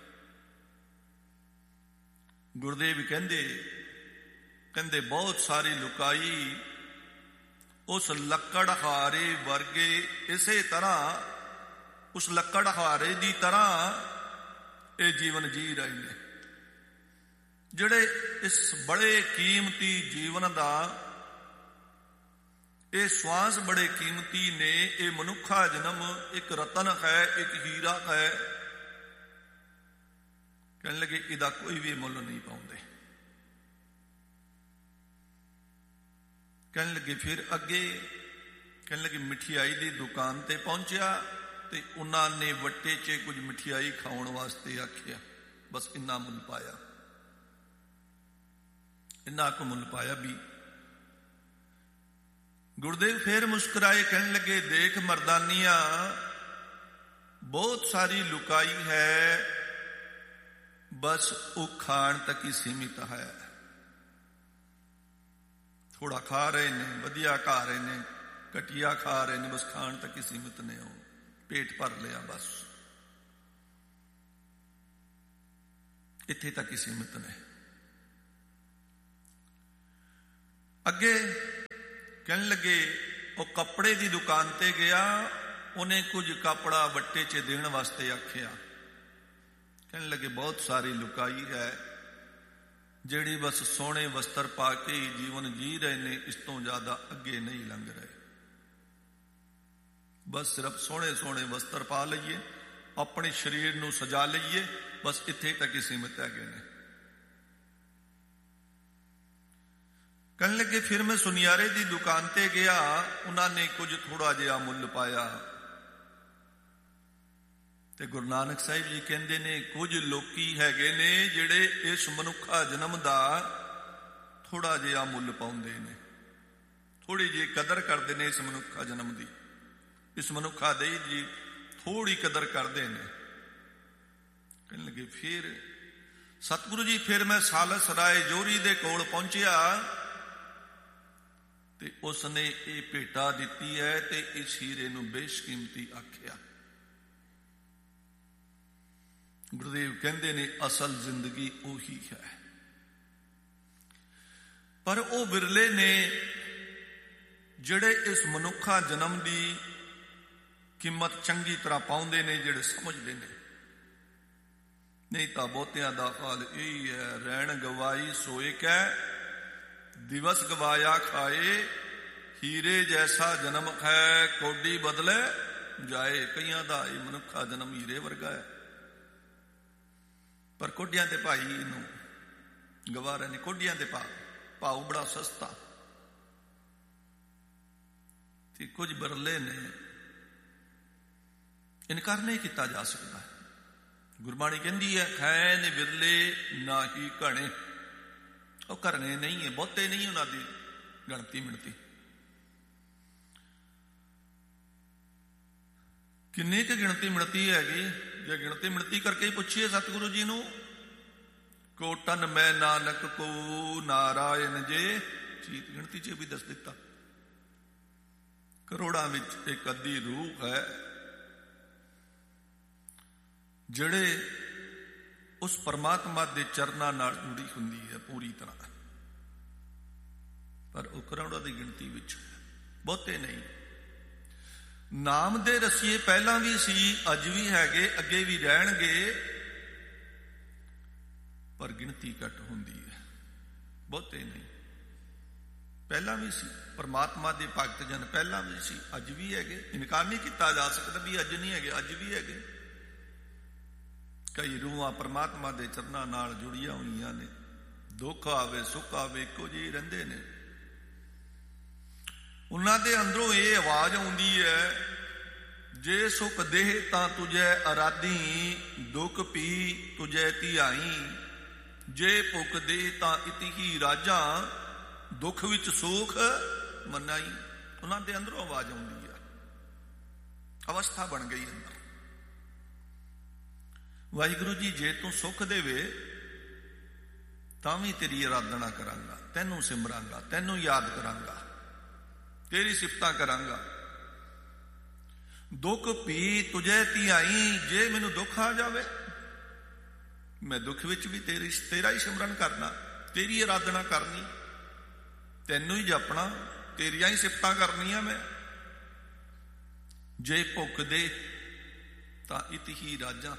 ਗੁਰਦੇਵ ਕਹਿੰਦੇ ਕਹਿੰਦੇ ਬਹੁਤ ਸਾਰੀ ਲੁਕਾਈ ਉਸ ਲੱਕੜਹਾਰੇ ਵਰਗੇ, ਇਸੇ ਤਰ੍ਹਾਂ ਉਸ ਲੱਕੜਹਾਰੇ ਦੀ ਤਰ੍ਹਾਂ ਇਹ ਜੀਵਨ ਜੀ ਰਹੇ ਨੇ, ਜਿਹੜੇ ਇਸ ਬੜੇ ਕੀਮਤੀ ਜੀਵਨ ਦਾ, ਇਹ ਸਵਾਸ ਬੜੇ ਕੀਮਤੀ ਨੇ। ਇਹ ਮਨੁੱਖਾ ਜਨਮ ਇੱਕ ਰਤਨ ਹੈ, ਇੱਕ ਹੀਰਾ ਹੈ। ਕਹਿਣ ਲੱਗੇ ਇਹਦਾ ਕੋਈ ਵੀ ਮੁੱਲ ਨਹੀਂ ਪਾਉਂਦੇ। ਕਹਿਣ ਲੱਗੇ ਫਿਰ ਅੱਗੇ, ਕਹਿਣ ਲੱਗੇ ਮਠਿਆਈ ਦੀ ਦੁਕਾਨ ਤੇ ਪਹੁੰਚਿਆ ਤੇ ਉਹਨਾਂ ਨੇ ਵੱਟੇ 'ਚ ਕੁਝ ਮਠਿਆਈ ਖਾਣ ਵਾਸਤੇ ਆਖਿਆ, ਬਸ ਇੰਨਾ ਮੁੱਲ ਪਾਇਆ, ਇੰਨਾ ਕੁ ਮੁੱਲ ਪਾਇਆ ਵੀ। ਗੁਰਦੇਵ ਫੇਰ ਮੁਸਕਰਾਏ, ਕਹਿਣ ਲੱਗੇ ਦੇਖ ਮਰਦਾਨੀਆਂ, ਬਹੁਤ ਸਾਰੀ ਲੁਕਾਈ ਹੈ, ਬਸ ਉਹ ਖਾਣ ਤੱਕ ਹੀ ਸੀਮਿਤ ਹੈ। ਥੋੜਾ ਖਾ ਰਹੇ ਨੇ, ਵਧੀਆ ਖਾ ਰਹੇ ਨੇ, ਘਟੀਆ ਖਾ ਰਹੇ ਨੇ, ਬਸ ਖਾਣ ਤੱਕ ਹੀ ਸੀਮਿਤ ਨੇ, ਉਹ ਪੇਟ ਭਰ ਲਿਆ, ਬਸ ਇੱਥੇ ਤੱਕ ਹੀ ਸੀਮਿਤ ਨੇ। ਅੱਗੇ ਕਹਿਣ ਲੱਗੇ ਉਹ ਕੱਪੜੇ ਦੀ ਦੁਕਾਨ ਤੇ ਗਿਆ, ਉਹਨੇ ਕੁਝ ਕੱਪੜਾ ਵੱਟੇ 'ਚ ਦੇਣ ਵਾਸਤੇ ਆਖਿਆ। ਕਹਿਣ ਲੱਗੇ ਬਹੁਤ ਸਾਰੀ ਲੁਕਾਈ ਹੈ, ਜਿਹੜੀ ਬਸ ਸੋਹਣੇ ਵਸਤਰ ਪਾ ਕੇ ਹੀ ਜੀਵਨ ਜੀ ਰਹੇ ਨੇ, ਇਸ ਤੋਂ ਜ਼ਿਆਦਾ ਅੱਗੇ ਨਹੀਂ ਲੰਘ ਰਹੇ। ਬਸ ਸਿਰਫ ਸੋਹਣੇ ਸੋਹਣੇ ਵਸਤਰ ਪਾ ਲਈਏ, ਆਪਣੇ ਸਰੀਰ ਨੂੰ ਸਜਾ ਲਈਏ, ਬਸ ਇੱਥੇ ਤੱਕ ਹੀ ਸੀਮਿਤ ਹੈਗੇ ਨੇ। ਕਹਿਣ ਲੱਗੇ ਫਿਰ ਮੈਂ ਸੁਨਿਆਰੇ ਦੀ ਦੁਕਾਨ ਤੇ ਗਿਆ, ਉਹਨਾਂ ਨੇ ਕੁਝ ਥੋੜਾ ਜਿਹਾ ਮੁੱਲ ਪਾਇਆ। ਤੇ ਗੁਰੂ ਨਾਨਕ ਸਾਹਿਬ ਜੀ ਕਹਿੰਦੇ ਨੇ ਕੁਝ ਲੋਕੀ ਹੈਗੇ ਨੇ ਜਿਹੜੇ ਇਸ ਮਨੁੱਖਾ ਜਨਮ ਦਾ ਥੋੜਾ ਜਿਹਾ ਮੁੱਲ ਪਾਉਂਦੇ ਨੇ, ਥੋੜੀ ਜਿਹੀ ਕਦਰ ਕਰਦੇ ਨੇ ਇਸ ਮਨੁੱਖਾ ਜਨਮ ਦੀ, ਇਸ ਮਨੁੱਖਾ ਦੇਹ ਦੀ ਥੋੜ੍ਹੀ ਕਦਰ ਕਰਦੇ ਨੇ। ਕਹਿਣ ਲੱਗੇ ਫਿਰ ਸਤਿਗੁਰੂ ਜੀ, ਫਿਰ ਮੈਂ ਸਾਲਸ ਰਾਏ ਜੋਰੀ ਦੇ ਕੋਲ ਪਹੁੰਚਿਆ ਤੇ ਉਸਨੇ ਇਹ ਭੇਟਾ ਦਿੱਤੀ ਹੈ ਤੇ ਇਸ ਹੀਰੇ ਨੂੰ ਬੇਸ਼ਕੀਮਤੀ ਆਖਿਆ। ਗੁਰਦੇਵ ਕਹਿੰਦੇ ਨੇ ਅਸਲ ਜ਼ਿੰਦਗੀ ਉਹੀ ਹੈ, ਪਰ ਉਹ ਵਿਰਲੇ ਨੇ ਜਿਹੜੇ ਇਸ ਮਨੁੱਖਾ ਜਨਮ ਦੀ ਕੀਮਤ ਚੰਗੀ ਤਰ੍ਹਾਂ ਪਾਉਂਦੇ ਨੇ, ਜਿਹੜੇ ਸਮਝਦੇ ਨੇ। ਨਹੀਂ ਤਾਂ ਬਹੁਤਿਆਂ ਦਾ ਹਾਲ ਇਹੀ ਹੈ, ਰਹਿਣ ਗਵਾਈ ਸੋਏ ਕਹਿ, ਦਿਵਸ ਗਵਾਇਆ ਖਾਏ, ਹੀਰੇ ਜੈਸਾ ਜਨਮ ਹੈ, ਕੋਡੀ ਬਦਲੇ ਜਾਏ। ਕਈਆਂ ਦਾ ਇਹ ਮਨੁੱਖਾ ਜਨਮ ਹੀਰੇ ਵਰਗਾ ਹੈ, ਪਰ ਕੋਡੀਆਂ ਦੇ ਭਾਈ ਨੂੰ ਗਵਾ ਰਹੇ ਨੇ। ਕੋਡੀਆਂ ਦੇ ਭਾਅ ਭਾਉ ਬੜਾ ਸਸਤਾ, ਤੇ ਕੁਝ ਬਿਰਲੇ ਨੇ ਇਨਕਾਰ ਨਹੀਂ ਕੀਤਾ ਜਾ ਸਕਦਾ। ਗੁਰਬਾਣੀ ਕਹਿੰਦੀ ਹੈ ਖੈ ਨੇ ਵਿਰਲੇ ਨਾ ਹੀ ਘਣੇ। ਉਹ ਘਰਨੇ ਨਹੀਂ ਹੈ, ਬਹੁਤੇ ਨਹੀਂ ਉਹਨਾਂ ਦੀ ਗਿਣਤੀ ਮਿਣਤੀ। ਕਿੰਨੀ ਕੁ ਗਿਣਤੀ ਮਿਣਤੀ ਹੈਗੀ? ਜੇ ਗਿਣਤੀ ਮਿਣਤੀ ਕਰਕੇ ਹੀ ਪੁੱਛੀਏ ਸਤਿਗੁਰੂ ਜੀ ਨੂੰ, ਕੋਟਨ ਮੈਂ ਨਾਨਕ ਕੋ ਨਾਰਾਇਣ ਜੇ ਚੀਤ, ਗਿਣਤੀ ਚ ਵੀ ਦੱਸ ਦਿੱਤਾ। ਕਰੋੜਾਂ ਵਿੱਚ ਇੱਕ ਅੱਧੀ ਰੂਹ ਹੈ ਜਿਹੜੇ ਉਸ ਪਰਮਾਤਮਾ ਦੇ ਚਰਨਾਂ ਨਾਲ ਜੁੜੀ ਹੁੰਦੀ ਹੈ ਪੂਰੀ ਤਰ੍ਹਾਂ, ਪਰ ਉਹ ਕਰੋੜਾਂ ਦੀ ਗਿਣਤੀ ਵਿੱਚ ਬਹੁਤੇ ਨਹੀਂ। ਨਾਮ ਦੇ ਰਸੀਏ ਪਹਿਲਾਂ ਵੀ ਸੀ, ਅੱਜ ਵੀ ਹੈਗੇ, ਅੱਗੇ ਵੀ ਰਹਿਣਗੇ, ਪਰ ਗਿਣਤੀ ਘੱਟ ਹੁੰਦੀ ਹੈ, ਬਹੁਤੇ ਨਹੀਂ। ਪਹਿਲਾਂ ਵੀ ਸੀ ਪਰਮਾਤਮਾ ਦੇ ਭਗਤ ਜਨ, ਪਹਿਲਾਂ ਵੀ ਸੀ, ਅੱਜ ਵੀ ਹੈਗੇ। ਇਨਕਾਰ ਨਹੀਂ ਕੀਤਾ ਜਾ ਸਕਦਾ ਵੀ ਅੱਜ ਨਹੀਂ ਹੈਗੇ, ਅੱਜ ਵੀ ਹੈਗੇ। ਕਈ ਰੂਹਾਂ ਪਰਮਾਤਮਾ ਦੇ ਚਰਨਾਂ ਨਾਲ ਜੁੜੀਆਂ ਹੋਈਆਂ ਨੇ, ਦੁੱਖ ਆਵੇ ਸੁੱਖ ਆਵੇ ਇੱਕੋ ਜਿਹੇ ਰਹਿੰਦੇ ਨੇ। ਉਹਨਾਂ ਦੇ ਅੰਦਰੋਂ ਇਹ ਆਵਾਜ਼ ਆਉਂਦੀ ਹੈ, ਜੇ ਸੁਖ ਦੇਹ ਤਾਂ ਤੁਝੇ ਅਰਾਧੀ, ਦੁੱਖ ਪੀ ਤੁਝੇ ਧਿਆਈ, ਜੇ ਭੁੱਖ ਦੇ ਤਾਂ ਇਤਿ ਹੀ ਰਾਜਾਂ, ਦੁੱਖ ਵਿੱਚ ਸੁਖ ਮਨਾਈ। ਉਹਨਾਂ ਦੇ ਅੰਦਰੋਂ ਆਵਾਜ਼ ਆਉਂਦੀ ਹੈ, ਅਵਸਥਾ ਬਣ ਗਈ ਅੰਦਰ। ਵਾਹਿਗੁਰੂ ਜੀ ਜੇ ਤੂੰ ਸੁੱਖ ਦੇਵੇ ਤਾਂ ਵੀ ਤੇਰੀ ਆਰਾਧਨਾ ਕਰਾਂਗਾ, ਤੈਨੂੰ ਸਿਮਰਾਂਗਾ, ਤੈਨੂੰ ਯਾਦ ਕਰਾਂਗਾ, ਤੇਰੀ ਸਿਫਤਾਂ ਕਰਾਂਗਾ। ਦੁੱਖ ਪੀ ਤੁਝੇ ਧਿਆਈ, ਜੇ ਮੈਨੂੰ ਦੁੱਖ ਆ ਜਾਵੇ ਮੈਂ ਦੁੱਖ ਵਿੱਚ ਵੀ ਤੇਰੀ ਤੇਰਾ ਹੀ ਸਿਮਰਨ ਕਰਨਾ, ਤੇਰੀ ਆਰਾਧਨਾ ਕਰਨੀ, ਤੈਨੂੰ ਹੀ ਜਪਣਾ, ਤੇਰੀਆਂ ਹੀ ਸਿਫਤਾਂ ਕਰਨੀਆਂ ਮੈਂ। ਜੇ ਭੁੱਖ ਦੇ ਤਾਂ ਇਤਿ ਹੀ ਰਾਜਾਂ,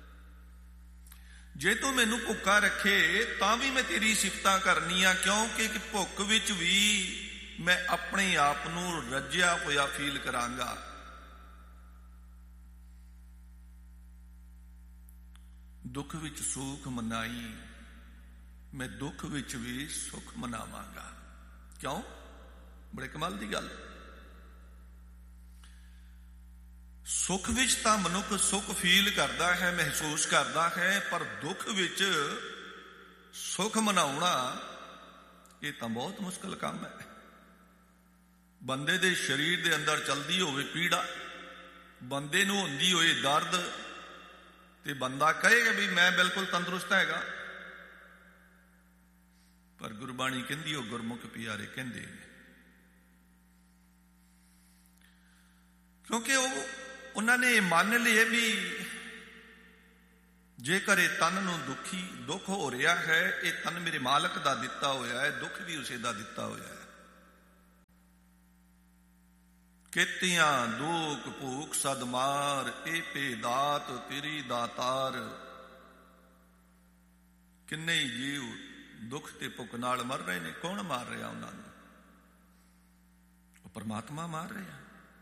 ਜੇ ਤੂੰ ਮੈਨੂੰ ਭੁੱਖਾ ਰੱਖੇ ਤਾਂ ਵੀ ਮੈਂ ਤੇਰੀ ਸਿਫਤਾਂ ਕਰਨੀਆਂ, ਕਿਉਂਕਿ ਕਿ ਭੁੱਖ ਵਿੱਚ ਵੀ ਮੈਂ ਆਪਣੇ ਆਪ ਨੂੰ ਰੱਜਿਆ ਹੋਇਆ ਫੀਲ ਕਰਾਂਗਾ। ਦੁੱਖ ਵਿੱਚ ਸੁਖ ਮਨਾਈ, ਮੈਂ ਦੁੱਖ ਵਿੱਚ ਵੀ ਸੁਖ ਮਨਾਵਾਂਗਾ। ਕਿਉਂ? ਬੜੇ ਕਮਾਲ ਦੀ ਗੱਲ। ਸੁੱਖ ਵਿੱਚ ਤਾਂ ਮਨੁੱਖ ਸੁੱਖ ਫੀਲ ਕਰਦਾ ਹੈ, ਮਹਿਸੂਸ ਕਰਦਾ ਹੈ, ਪਰ ਦੁੱਖ ਵਿੱਚ ਸੁੱਖ ਮਨਾਉਣਾ ਇਹ ਤਾਂ ਬਹੁਤ ਮੁਸ਼ਕਲ ਕੰਮ ਹੈ। ਬੰਦੇ ਦੇ ਸਰੀਰ ਦੇ ਅੰਦਰ ਚਲਦੀ ਹੋਵੇ ਪੀੜਾ, ਬੰਦੇ ਨੂੰ ਹੁੰਦੀ ਹੋਏ ਦਰਦ, ਤੇ ਬੰਦਾ ਕਹੇਗਾ ਵੀ ਮੈਂ ਬਿਲਕੁਲ ਤੰਦਰੁਸਤ ਹੈਗਾ, ਪਰ ਗੁਰਬਾਣੀ ਕਹਿੰਦੀ, ਉਹ ਗੁਰਮੁਖ ਪਿਆਰੇ ਕਹਿੰਦੇ ਨੇ, ਕਿਉਂਕਿ ਉਹ ਉਹਨਾਂ ਨੇ ਮੰਨ ਲਿਆ ਵੀ ਜੇਕਰ ਇਹ ਤਨ ਨੂੰ ਦੁਖੀ ਦੁੱਖ ਹੋ ਰਿਹਾ ਹੈ, ਇਹ ਤਨ ਮੇਰੇ ਮਾਲਕ ਦਾ ਦਿੱਤਾ ਹੋਇਆ ਹੈ, ਦੁੱਖ ਵੀ ਉਸੇ ਦਾ ਦਿੱਤਾ ਹੋਇਆ ਹੈ। ਕੀਤੀਆਂ ਦੁੱਖ ਭੂਖ ਸਦਮਾਰ, ਇਹ ਪੇ ਦਾਤ ਤੇਰੀ ਦਾਤਾਰ। ਕਿੰਨੇ ਹੀ ਜੀਵ ਦੁੱਖ ਤੇ ਭੁੱਖ ਨਾਲ ਮਰ ਰਹੇ ਨੇ। ਕੌਣ ਮਾਰ ਰਿਹਾ ਉਹਨਾਂ ਨੂੰ? ਉਹ ਪਰਮਾਤਮਾ ਮਾਰ ਰਿਹਾ।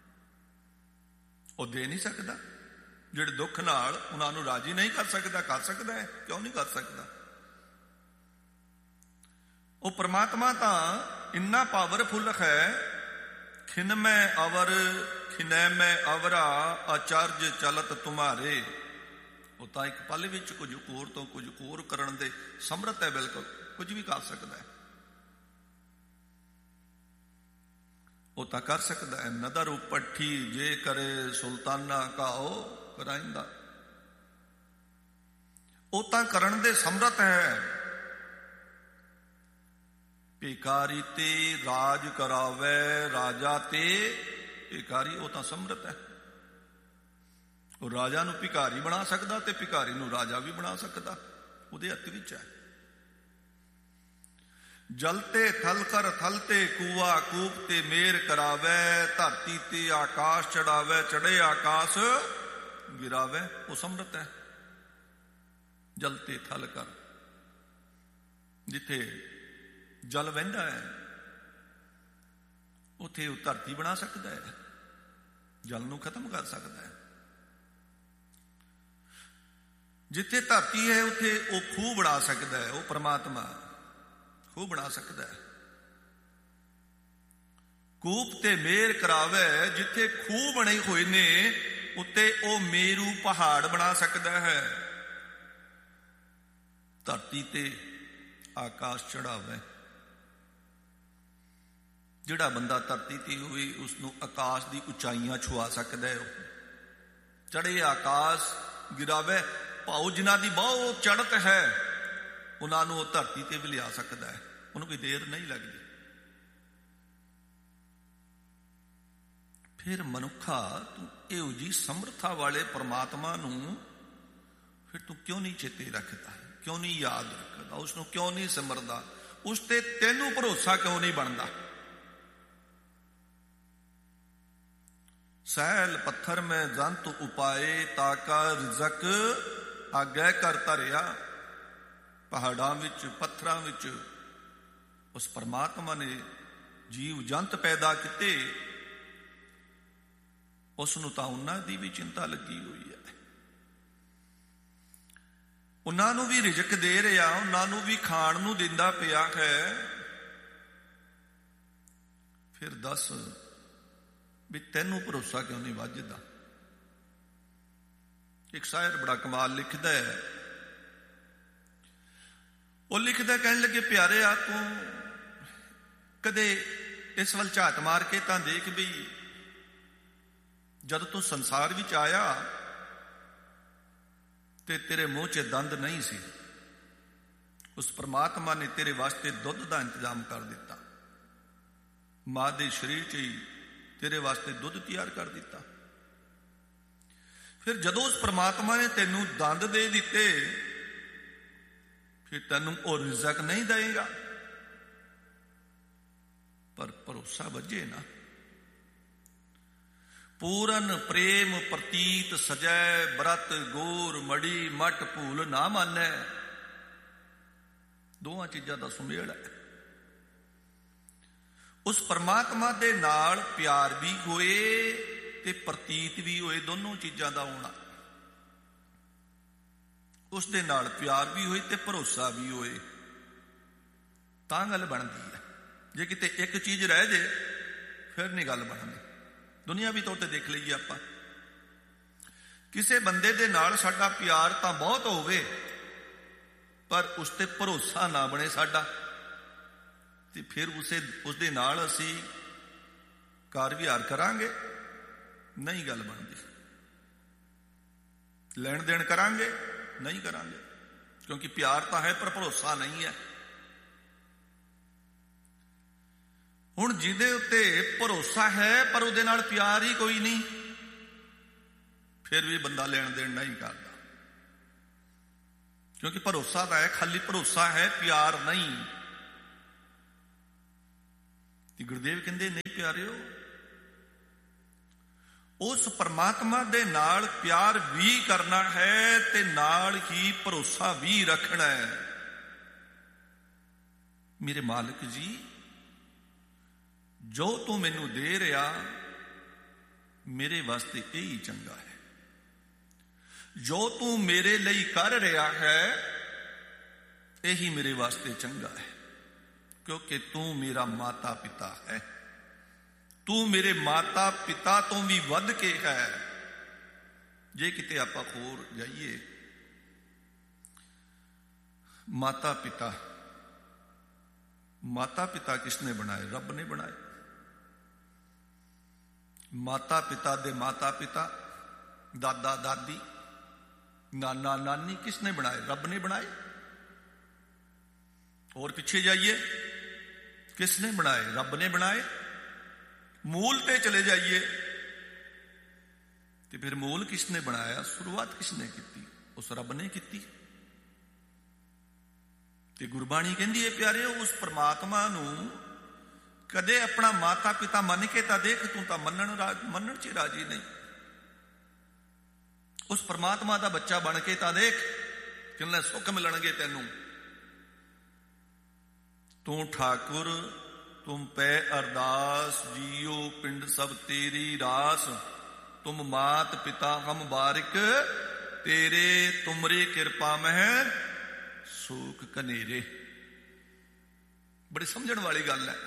ਉਹ ਦੇ ਨਹੀਂ ਸਕਦਾ। ਜਿਹੜੇ ਦੁੱਖ ਨਾਲ ਉਹਨਾਂ ਨੂੰ ਰਾਜੀ ਨਹੀਂ ਕਰ ਸਕਦਾ, ਕਰ ਸਕਦਾ ਹੈ? ਕਿਉਂ ਨਹੀਂ ਕਰ ਸਕਦਾ? ਉਹ ਪਰਮਾਤਮਾ ਤਾਂ ਇੰਨਾ ਪਾਵਰਫੁਲ ਹੈ। ਖਿਨ ਮੈਂ ਅਵਰ ਖਿਨੈ ਮੈਂ ਅਵਰਾ, ਆਚਰਜ ਚਲਤ ਤੁਮਾਰੇ। ਉਹ ਤਾਂ ਇੱਕ ਪਲ ਵਿੱਚ ਕੁਝ ਹੋਰ ਤੋਂ ਕੁਝ ਹੋਰ ਕਰਨ ਦੇ ਸਮਰੱਥ ਹੈ, ਬਿਲਕੁਲ ਕੁਝ ਵੀ ਕਰ ਸਕਦਾ ਹੈ। ਉਹ ਤਾਂ ਕਰ ਸਕਦਾ ਹੈ। ਨਦਰ ਉਪੱਠੀ ਜੇ ਕਰੇ ਸੁਲਤਾਨਾ ਕਾਓ ਕਰਾਇੰਦਾ, ਉਹ ਤਾਂ ਕਰਨ ਦੇ ਸਮਰੱਥ ਹੈ। ਭਿਖਾਰੀ ਤੇ ਰਾਜ ਕਰਾਵੇ ਰਾਜਾ ਤੇ ਭਿਖਾਰੀ, ਉਹ ਤਾਂ ਸਮਰੱਥ ਹੈ। ਉਹ ਰਾਜਾ ਨੂੰ ਭਿਖਾਰੀ ਬਣਾ ਸਕਦਾ ਤੇ ਭਿਖਾਰੀ ਨੂੰ ਰਾਜਾ ਵੀ ਬਣਾ ਸਕਦਾ, ਉਹਦੇ ਹੱਥ ਵਿੱਚ ਹੈ। ਜਲ ਤੇ ਥਲ ਕਰ ਥਲ ਤੇ ਕੂਆ, ਕੂਪ ਤੇ ਮੇਰ ਕਰਾਵੇ, ਧਰਤੀ ਤੇ ਆਕਾਸ਼ ਚੜਾਵੇ, ਚੜੇ ਆਕਾਸ਼ ਗਿਰਾਵੇ, ਉਹ ਸਮਰੱਥ ਹੈ। ਜਲ ਤੇ ਥਲ ਕਰ, ਜਿੱਥੇ ਜਲ ਵਹਿੰਦਾ ਹੈ ਉੱਥੇ ਉਹ ਧਰਤੀ ਬਣਾ ਸਕਦਾ ਹੈ, ਜਲ ਨੂੰ ਖਤਮ ਕਰ ਸਕਦਾ ਹੈ। ਜਿੱਥੇ ਧਰਤੀ ਹੈ ਉੱਥੇ ਉਹ ਖੂਹ ਬਣਾ ਸਕਦਾ ਹੈ, ਉਹ ਪਰਮਾਤਮਾ ਖੂਹ ਬਣਾ ਸਕਦਾ ਹੈ। ਕੂਪ ਤੇ ਮੇਰ ਕਰਾਵੇ, ਜਿੱਥੇ ਖੂਹ ਬਣੇ ਹੋਏ ਨੇ ਉੱਤੇ ਉਹ ਮੇਰੂ ਪਹਾੜ ਬਣਾ ਸਕਦਾ ਹੈ। ਧਰਤੀ ਤੇ ਆਕਾਸ਼ ਚੜਾਵੇ, ਜਿਹੜਾ ਬੰਦਾ ਧਰਤੀ ਤੇ ਹੋਵੇ ਉਸ ਨੂੰ ਆਕਾਸ਼ ਦੀ ਉਚਾਈਆਂ ਛੁਆ ਸਕਦਾ ਹੈ। ਚੜੇ ਆਕਾਸ਼ ਗਿਰਾਵੇ, ਭਾਉ ਜਿਨ੍ਹਾਂ ਦੀ ਬਹੁਤ ਚੜ੍ਹਤ ਹੈ ਉਹਨਾਂ ਨੂੰ ਉਹ ਧਰਤੀ ਤੇ ਵੀ ਲਿਆ ਸਕਦਾ ਹੈ, ਉਹਨੂੰ ਕੋਈ ਦੇਰ ਨਹੀਂ ਲੱਗਦੀ। ਫਿਰ ਮਨੁੱਖਾ, ਤੂੰ ਇਹੋ ਜਿਹੀ ਸਮਰੱਥਾ ਵਾਲੇ ਪਰਮਾਤਮਾ ਨੂੰ ਫਿਰ ਤੂੰ ਕਿਉਂ ਨਹੀਂ ਚੇਤੇ ਰੱਖਦਾ, ਕਿਉਂ ਨਹੀਂ ਯਾਦ ਰੱਖਦਾ, ਉਸ ਨੂੰ ਕਿਉਂ ਨਹੀਂ ਸਿਮਰਦਾ, ਉਸ ਤੇ ਤੈਨੂੰ ਭਰੋਸਾ ਕਿਉਂ ਨਹੀਂ ਬਣਦਾ। ਸੈਲ ਪੱਥਰ ਮੈਂ ਜੰਤ ਉਪਾਏ, ਤਾਕਾ ਰਿਜ਼ਕ ਆਗੇ ਕਰ ਧਰਿਆ। ਪਹਾੜਾਂ ਵਿੱਚ ਪੱਥਰਾਂ ਵਿੱਚ ਉਸ ਪਰਮਾਤਮਾ ਨੇ ਜੀਵ ਜੰਤ ਪੈਦਾ ਕੀਤੇ, ਉਸ ਨੂੰ ਤਾਂ ਉਹਨਾਂ ਦੀ ਵੀ ਚਿੰਤਾ ਲੱਗੀ ਹੋਈ ਹੈ। ਉਹਨਾਂ ਨੂੰ ਵੀ ਰਿਜ਼ਕ ਦੇ ਰਿਹਾ, ਉਹਨਾਂ ਨੂੰ ਵੀ ਖਾਣ ਨੂੰ ਦਿੰਦਾ ਪਿਆ ਹੈ। ਫਿਰ ਦੱਸ ਵੀ ਤੈਨੂੰ ਭਰੋਸਾ ਕਿਉਂ ਨਹੀਂ ਵੱਜਦਾ। ਇੱਕ ਸ਼ਾਇਰ ਬੜਾ ਕਮਾਲ ਲਿਖਦਾ ਹੈ, ਉਹ ਲਿਖਦਾ, ਕਹਿਣ ਲੱਗੇ ਪਿਆਰਿਆ ਤੂੰ ਕਦੇ ਇਸ ਵੱਲ ਝਾਤ ਮਾਰ ਕੇ ਤਾਂ ਦੇਖ ਵੀ ਜਦ ਤੂੰ ਸੰਸਾਰ ਵਿੱਚ ਆਇਆ ਤੇ ਤੇਰੇ ਮੂੰਹ 'ਚ ਦੰਦ ਨਹੀਂ ਸੀ, ਉਸ ਪਰਮਾਤਮਾ ਨੇ ਤੇਰੇ ਵਾਸਤੇ ਦੁੱਧ ਦਾ ਇੰਤਜ਼ਾਮ ਕਰ ਦਿੱਤਾ, ਮਾਂ ਦੇ ਸਰੀਰ 'ਚ ਹੀ ਤੇਰੇ ਵਾਸਤੇ ਦੁੱਧ ਤਿਆਰ ਕਰ ਦਿੱਤਾ। ਫਿਰ ਜਦੋਂ ਉਸ ਪਰਮਾਤਮਾ ਨੇ ਤੈਨੂੰ ਦੰਦ ਦੇ ਦਿੱਤੇ ਫਿਰ ਤੈਨੂੰ ਉਹ ਰਿਜ਼ਕ ਨਹੀਂ ਦੇਗਾ, ਪਰ ਭਰੋਸਾ ਵੱਜੇ ਨਾ। ਪੂਰਨ ਪ੍ਰੇਮ ਪ੍ਰਤੀਤ ਸਜੈ, ਬਰਤ ਗੋਰ ਮੜੀ ਮਟ ਭੂਲ ਨਾ ਮਾਨੈ। ਦੋਹਾਂ ਚੀਜ਼ਾਂ ਦਾ ਸੁਮੇਲ ਹੈ। ਉਸ ਪਰਮਾਤਮਾ ਦੇ ਨਾਲ ਪਿਆਰ ਵੀ ਹੋਏ ਤੇ ਪ੍ਰਤੀਤ ਵੀ ਹੋਏ, ਦੋਨੋਂ ਚੀਜ਼ਾਂ ਦਾ ਹੋਣਾ। ਉਸ ਦੇ ਨਾਲ ਪਿਆਰ ਵੀ ਹੋਏ ਤੇ ਭਰੋਸਾ ਵੀ ਹੋਏ ਤਾਂ ਗੱਲ ਬਣਦੀ ਹੈ। ਜੇ ਕਿਤੇ ਇੱਕ ਚੀਜ਼ ਰਹਿ ਜੇ ਫਿਰ ਨਹੀਂ ਗੱਲ ਬਣਦੀ। ਦੁਨੀਆਵੀ ਤੌਰ ਤੇ ਦੇਖ ਲਈਏ ਆਪਾਂ, ਕਿਸੇ ਬੰਦੇ ਦੇ ਨਾਲ ਸਾਡਾ ਪਿਆਰ ਤਾਂ ਬਹੁਤ ਹੋਵੇ ਪਰ ਉਸ ਤੇ ਭਰੋਸਾ ਨਾ ਬਣੇ ਸਾਡਾ, ਤੇ ਫਿਰ ਉਸੇ ਉਸਦੇ ਨਾਲ ਅਸੀਂ ਕਾਰ ਵਿਹਾਰ ਕਰਾਂਗੇ, ਨਹੀਂ ਗੱਲ ਬਣਦੀ। ਲੈਣ ਦੇਣ ਕਰਾਂਗੇ, ਨਹੀਂ ਕਰਾਂਗੇ, ਕਿਉਂਕਿ ਪਿਆਰ ਤਾਂ ਹੈ ਪਰ ਭਰੋਸਾ ਨਹੀਂ ਹੈ। ਹੁਣ ਜਿਹਦੇ ਉੱਤੇ ਭਰੋਸਾ ਹੈ ਪਰ ਉਹਦੇ ਨਾਲ ਪਿਆਰ ਹੀ ਕੋਈ ਨਹੀਂ, ਫਿਰ ਵੀ ਬੰਦਾ ਲੈਣ ਦੇਣ ਨਹੀਂ ਕਰਦਾ, ਕਿਉਂਕਿ ਭਰੋਸਾ ਤਾਂ ਹੈ, ਖਾਲੀ ਭਰੋਸਾ ਹੈ, ਪਿਆਰ ਨਹੀਂ। ਤੇ ਗੁਰਦੇਵ ਕਹਿੰਦੇ ਨਹੀਂ ਪਿਆਰਿਓ, ਉਸ ਪਰਮਾਤਮਾ ਦੇ ਨਾਲ ਪਿਆਰ ਵੀ ਕਰਨਾ ਹੈ ਤੇ ਨਾਲ ਹੀ ਭਰੋਸਾ ਵੀ ਰੱਖਣਾ ਹੈ। ਮੇਰੇ ਮਾਲਕ ਜੀ, ਜੋ ਤੂੰ ਮੈਨੂੰ ਦੇ ਰਿਹਾ ਮੇਰੇ ਵਾਸਤੇ ਇਹ ਹੀ ਚੰਗਾ ਹੈ, ਜੋ ਤੂੰ ਮੇਰੇ ਲਈ ਕਰ ਰਿਹਾ ਹੈ ਇਹੀ ਮੇਰੇ ਵਾਸਤੇ ਚੰਗਾ ਹੈ, ਕਿਉਂਕਿ ਤੂੰ ਮੇਰਾ ਮਾਤਾ ਪਿਤਾ ਹੈ, ਤੂੰ ਮੇਰੇ ਮਾਤਾ ਪਿਤਾ ਤੋਂ ਵੀ ਵੱਧ ਕੇ ਹੈ। ਜੇ ਕਿਤੇ ਆਪਾਂ ਹੋਰ ਜਾਈਏ, ਮਾਤਾ ਪਿਤਾ ਮਾਤਾ ਪਿਤਾ ਕਿਸਨੇ ਬਣਾਏ? ਰੱਬ ਨੇ ਬਣਾਏ। ਮਾਤਾ ਪਿਤਾ ਦੇ ਮਾਤਾ ਪਿਤਾ, ਦਾਦਾ ਦਾਦੀ, ਨਾਨਾ ਨਾਨੀ ਕਿਸ ਨੇ ਬਣਾਏ? ਰੱਬ ਨੇ ਬਣਾਏ। ਹੋਰ ਪਿੱਛੇ ਜਾਈਏ, ਕਿਸ ਨੇ ਬਣਾਏ? ਰੱਬ ਨੇ ਬਣਾਏ। ਮੂਲ ਤੇ ਚਲੇ ਜਾਈਏ ਤੇ ਫਿਰ ਮੂਲ ਕਿਸ ਨੇ ਬਣਾਇਆ? ਸ਼ੁਰੂਆਤ ਕਿਸ ਨੇ ਕੀਤੀ? ਉਸ ਰੱਬ ਨੇ ਕੀਤੀ। ਤੇ ਗੁਰਬਾਣੀ ਕਹਿੰਦੀ ਹੈ ਪਿਆਰੇ, ਉਸ ਪਰਮਾਤਮਾ ਨੂੰ ਕਦੇ ਆਪਣਾ ਮਾਤਾ ਪਿਤਾ ਮੰਨ ਕੇ ਤਾਂ ਦੇਖ, ਤੂੰ ਤਾਂ ਮੰਨਣ ਮੰਨਣ ਚ ਰਾਜੀ ਨਹੀਂ। ਉਸ ਪਰਮਾਤਮਾ ਦਾ ਬੱਚਾ ਬਣ ਕੇ ਤਾਂ ਦੇਖ, ਕਿੰਨੇ ਸੁੱਖ ਮਿਲਣਗੇ ਤੈਨੂੰ। ਤੂੰ ਠਾਕੁਰ ਤੁਮ ਪੈ ਅਰਦਾਸ, ਜੀਓ ਪਿੰਡ ਸਭ ਤੇਰੀ ਰਾਸ। ਤੁਮ ਮਾਤ ਪਿਤਾ ਹਮ ਬਾਰਿਕ, ਤੇਰੇ ਤੁਮਰੀ ਕਿਰਪਾ ਮਹਿ ਸੂਖ ਕਨੇਰੇ। ਬੜੀ ਸਮਝਣ ਵਾਲੀ ਗੱਲ ਹੈ।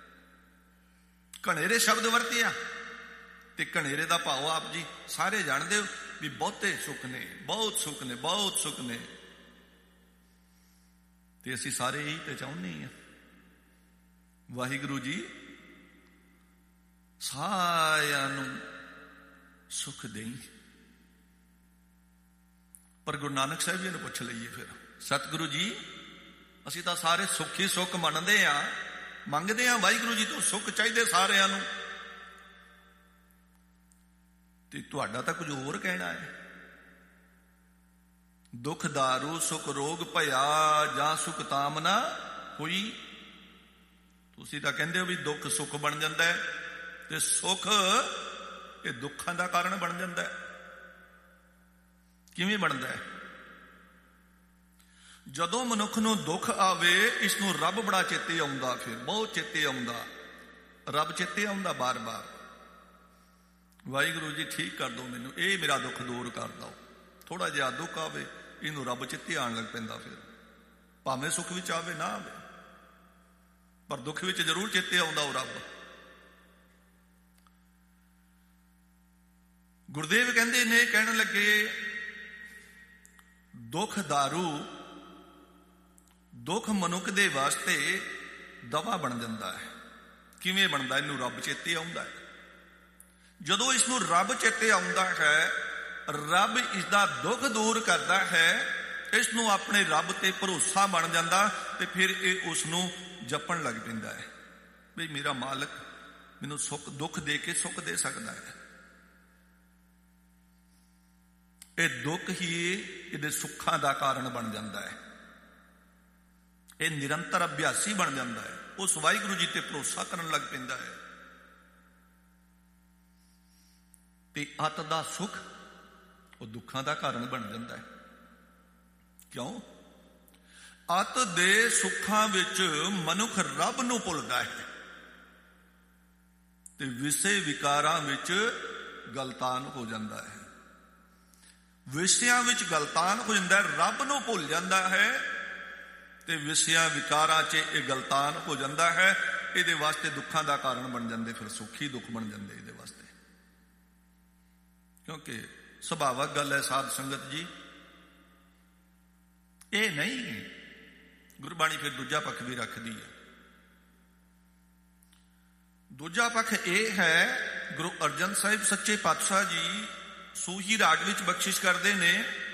ਘਨੇਰੇ ਸ਼ਬਦ ਵਰਤਿਆ ਤੇ ਘਨੇਰੇ ਦਾ ਭਾਵ ਆਪ ਜੀ ਸਾਰੇ ਜਾਣਦੇ ਹੋ ਵੀ ਬਹੁਤੇ ਸੁੱਖ ਨੇ, ਬਹੁਤ ਸੁੱਖ ਨੇ, ਬਹੁਤ ਸੁੱਖ ਨੇ। ਤੇ ਅਸੀਂ ਸਾਰੇ ਹੀ ਤੇ ਚਾਹੁੰਦੇ ਹਾਂ ਵਾਹਿਗੁਰੂ ਜੀ ਸਾਰਿਆਂ ਨੂੰ ਸੁੱਖ ਦੇਈ। ਪਰ ਗੁਰੂ ਨਾਨਕ ਸਾਹਿਬ ਜੀ ਨੂੰ ਪੁੱਛ ਲਈਏ ਫਿਰ, ਸਤਿਗੁਰੂ ਜੀ ਅਸੀਂ ਤਾਂ ਸਾਰੇ ਸੁੱਖ ਹੀ ਸੁੱਖ ਮੰਨਦੇ ਆ, ਮੰਗਦੇ ਆ ਵਾਹਿਗੁਰੂ ਜੀ ਤੋਂ ਸੁੱਖ ਚਾਹੀਦੇ ਸਾਰਿਆਂ ਨੂੰ, ਤੇ ਤੁਹਾਡਾ ਤਾਂ ਕੁਝ ਹੋਰ ਕਹਿਣਾ ਹੈ। ਦੁੱਖ ਦਾਰੂ ਸੁਖ ਰੋਗ ਭਇਆ, ਜਾਂ ਸੁਖ ਤਾਮਨਾ ਹੋਈ। ਤੁਸੀਂ ਤਾਂ ਕਹਿੰਦੇ ਹੋ ਵੀ ਦੁੱਖ ਸੁੱਖ ਬਣ ਜਾਂਦਾ ਹੈ, ਤੇ ਸੁੱਖ ਇਹ ਦੁੱਖਾਂ ਦਾ ਕਾਰਨ ਬਣ ਜਾਂਦਾ ਹੈ। ਕਿਵੇਂ ਬਣਦਾ ਹੈ? ਜਦੋਂ ਮਨੁੱਖ ਨੂੰ ਦੁੱਖ ਆਵੇ, ਇਸ ਨੂੰ ਰੱਬ ਬੜਾ ਚੇਤੇ ਆਉਂਦਾ, ਫਿਰ ਬਹੁਤ ਚੇਤੇ ਆਉਂਦਾ, ਰੱਬ ਚੇਤੇ ਆਉਂਦਾ ਬਾਰ ਬਾਰ। ਵਾਹਿਗੁਰੂ ਜੀ ਠੀਕ ਕਰ ਦਿਓ ਮੈਨੂੰ, ਇਹ ਮੇਰਾ ਦੁੱਖ ਦੂਰ ਕਰ ਦਿਓ। ਥੋੜਾ ਜਿਹਾ ਦੁੱਖ ਆਵੇ, ਇਹਨੂੰ ਰੱਬ ਚੇਤੇ ਆਉਣ ਲੱਗ ਪੈਂਦਾ। ਫਿਰ ਭਾਵੇਂ ਸੁੱਖ ਵਿੱਚ ਆਵੇ ਨਾ ਆਵੇ, ਪਰ ਦੁੱਖ ਵਿੱਚ ਜ਼ਰੂਰ ਚੇਤੇ ਆਉਂਦਾ ਉਹ ਰੱਬ। ਗੁਰਦੇਵ ਕਹਿੰਦੇ ਨੇ, ਕਹਿਣ ਲੱਗੇ ਦੁੱਖ ਦਾਰੂ, ਦੁੱਖ ਮਨੁੱਖ ਦੇ ਵਾਸਤੇ ਦਵਾ ਬਣ ਜਾਂਦਾ ਹੈ। ਕਿਵੇਂ ਬਣਦਾ? ਇਹਨੂੰ ਰੱਬ ਚੇਤੇ ਆਉਂਦਾ ਹੈ। ਜਦੋਂ ਇਸ ਨੂੰ ਰੱਬ ਚੇਤੇ ਆਉਂਦਾ ਹੈ, ਰੱਬ ਇਸ ਦਾ ਦੁੱਖ ਦੂਰ ਕਰਦਾ ਹੈ, ਇਸ ਨੂੰ ਆਪਣੇ ਰੱਬ ਤੇ ਭਰੋਸਾ ਬਣ ਜਾਂਦਾ, ਤੇ ਫਿਰ ਇਹ ਉਸ ਨੂੰ ਜਪਣ ਲੱਗ ਪੈਂਦਾ ਹੈ ਵੀ ਮੇਰਾ ਮਾਲਕ ਮੈਨੂੰ ਸੁੱਖ ਦੁੱਖ ਦੇ ਕੇ ਸੁੱਖ ਦੇ ਸਕਦਾ ਹੈ। ਇਹ ਦੁੱਖ ਹੀ ਇਹਦੇ ਸੁੱਖਾਂ ਦਾ ਕਾਰਨ ਬਣ ਜਾਂਦਾ ਹੈ। ਇਹ ਨਿਰੰਤਰ ਅਭਿਆਸੀ ਬਣ ਜਾਂਦਾ ਹੈ, ਉਸ ਵਾਹਿਗੁਰੂ ਜੀ ਤੇ ਭਰੋਸਾ ਕਰਨ ਲੱਗ ਪੈਂਦਾ ਹੈ। ਤੇ ਅਤ ਦਾ ਸੁੱਖ ਉਹ ਦੁੱਖਾਂ ਦਾ ਕਾਰਨ ਬਣ ਜਾਂਦਾ ਹੈ। ਕਿਉਂ? ਅਤ ਦੇ ਸੁੱਖਾਂ ਵਿੱਚ ਮਨੁੱਖ ਰੱਬ ਨੂੰ ਭੁੱਲਦਾ ਹੈ, ਤੇ ਵਿਸ਼ੇ ਵਿਕਾਰਾਂ ਵਿੱਚ ਗਲਤਾਨ ਹੋ ਜਾਂਦਾ ਹੈ। ਵਿਸ਼ਿਆਂ ਵਿੱਚ ਗਲਤਾਨ ਹੋ ਜਾਂਦਾ ਹੈ, ਰੱਬ ਨੂੰ ਭੁੱਲ ਜਾਂਦਾ ਹੈ, ਤੇ ਵਿਸ਼ਿਆਂ ਵਿਕਾਰਾਂ 'ਚ ਇਹ ਗਲਤਾਨ ਹੋ ਜਾਂਦਾ ਹੈ। ਇਹਦੇ ਵਾਸਤੇ ਦੁੱਖਾਂ ਦਾ ਕਾਰਨ ਬਣ ਜਾਂਦੇ, ਫਿਰ ਸੁੱਖੀ ਦੁੱਖ ਬਣ ਜਾਂਦੇ ਇਹਦੇ ਵਾਸਤੇ। ਕਿਉਂਕਿ ਸੁਭਾਵਕ ਗੱਲ ਹੈ ਸਾਧ ਸੰਗਤ ਜੀ, ਇਹ ਨਹੀਂ। ਗੁਰਬਾਣੀ ਫਿਰ ਦੂਜਾ ਪੱਖ ਵੀ ਰੱਖਦੀ ਹੈ। ਦੂਜਾ ਪੱਖ ਇਹ ਹੈ, ਗੁਰੂ ਅਰਜਨ ਸਾਹਿਬ ਸੱਚੇ ਪਾਤਸ਼ਾਹ ਜੀ ਸੂਹੀ ਰਾਗ ਵਿੱਚ ਬਖਸ਼ਿਸ਼ ਕਰਦੇ ਨੇ,